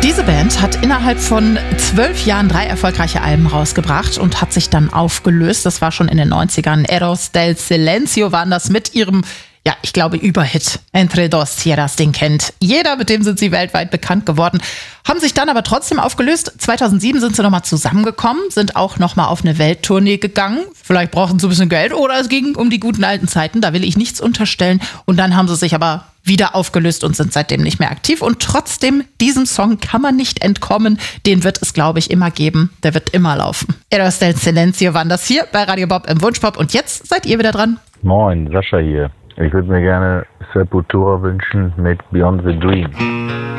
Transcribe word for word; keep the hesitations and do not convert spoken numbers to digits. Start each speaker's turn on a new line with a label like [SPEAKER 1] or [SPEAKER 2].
[SPEAKER 1] Diese Band hat innerhalb von zwölf Jahren drei erfolgreiche Alben rausgebracht und hat sich dann aufgelöst. Das war schon in den neunzigern. Eros del Silencio waren das mit ihrem, ja, ich glaube, Überhit. Entre dos Tierras, den kennt jeder, mit dem sind sie weltweit bekannt geworden. Haben sich dann aber trotzdem aufgelöst. zweitausendsieben sind sie nochmal zusammengekommen, sind auch nochmal auf eine Welttournee gegangen. Vielleicht brauchten sie ein bisschen Geld oder es ging um die guten alten Zeiten, da will ich nichts unterstellen. Und dann haben sie sich aber wieder aufgelöst und sind seitdem nicht mehr aktiv. Und trotzdem, diesem Song kann man nicht entkommen. Den wird es, glaube ich, immer geben. Der wird immer laufen. Eros del Silencio waren das hier bei Radio Bob im Wunschpop. Und jetzt seid ihr wieder dran.
[SPEAKER 2] Moin, Sascha hier. Ich würde mir gerne Sepultura wünschen mit Beyond the Dream.